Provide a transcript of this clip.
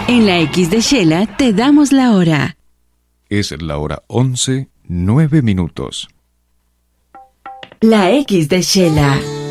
En la X de Shela te damos la hora. Es la hora 11:09. La X de Shela.